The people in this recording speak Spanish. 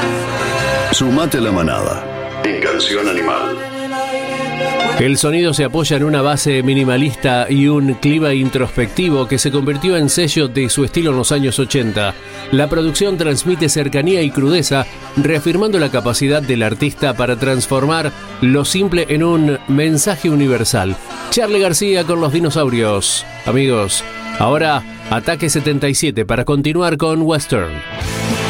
Sumate a la manada en Canción Animal. El sonido se apoya en una base minimalista y un clima introspectivo que se convirtió en sello de su estilo en los años 80. La producción transmite cercanía y crudeza, reafirmando la capacidad del artista para transformar lo simple en un mensaje universal. Charly García con Los Dinosaurios. Amigos, ahora Ataque 77 para continuar con Western.